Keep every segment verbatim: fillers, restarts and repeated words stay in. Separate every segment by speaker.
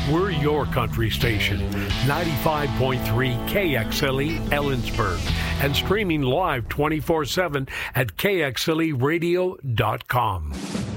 Speaker 1: We're your country station, ninety-five point three K X L E Ellensburg, and streaming live twenty-four seven at K X L E radio dot com.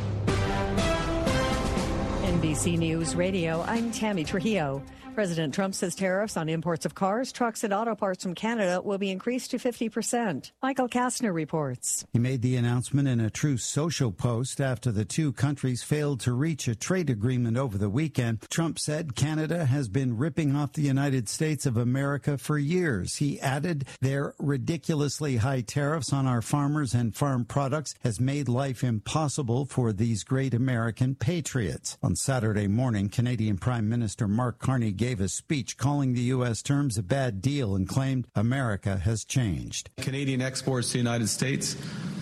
Speaker 2: N B C News Radio, I'm Tammy Trujillo. President Trump says tariffs on imports of cars, trucks, and auto parts from Canada will be increased to fifty percent. Michael Kastner reports.
Speaker 3: He made the announcement in a Truth Social post after the two countries failed to reach a trade agreement over the weekend. Trump said Canada has been ripping off the United States of America for years. He added their ridiculously high tariffs on our farmers and farm products has made life impossible for these great American patriots. On Saturday morning, Canadian Prime Minister Mark Carney gave a speech calling the U S terms a bad deal and claimed America has changed.
Speaker 4: Canadian exports to the United States,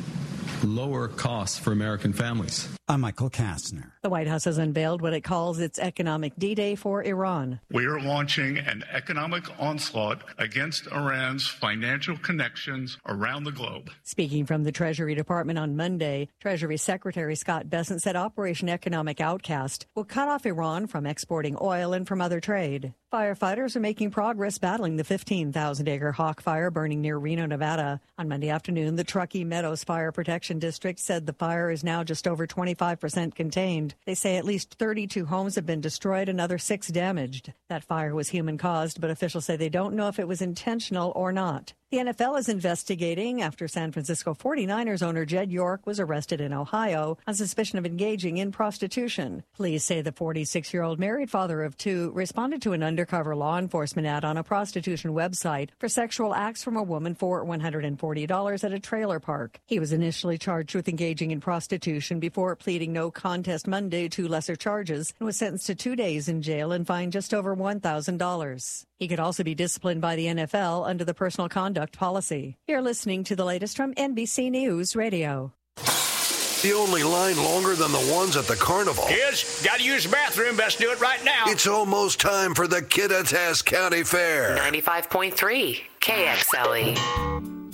Speaker 4: lower costs for American families.
Speaker 3: I'm Michael Kastner.
Speaker 2: The White House has unveiled what it calls its economic D-Day for Iran.
Speaker 5: We are launching an economic onslaught against Iran's financial connections around the globe.
Speaker 2: Speaking from the Treasury Department on Monday, Treasury Secretary Scott Bessent said Operation Economic Outcast will cut off Iran from exporting oil and from other trade. Firefighters are making progress battling the fifteen thousand acre Hawk Fire burning near Reno, Nevada. On Monday afternoon, the Truckee Meadows Fire Protection District said the fire is now just over twenty-five percent contained. They say at least thirty-two homes have been destroyed, another six damaged. That fire was human-caused, but officials say they don't know if it was intentional or not. The N F L is investigating after San Francisco forty-niners owner Jed York was arrested in Ohio on suspicion of engaging in prostitution. Police say the forty-six-year-old married father of two responded to an undercover law enforcement ad on a prostitution website for sexual acts from a woman for one hundred forty dollars at a trailer park. He was initially charged with engaging in prostitution before pleading no contest Monday to lesser charges and was sentenced to two days in jail and fined just over one thousand dollars. He could also be disciplined by the N F L under the personal conduct policy. You're listening to the latest from N B C News Radio.
Speaker 6: The only line longer than the ones at the carnival.
Speaker 7: Kids, gotta use the bathroom. Best do it right now.
Speaker 6: It's almost time for the Kittitas County Fair.
Speaker 8: ninety-five point three K X L E.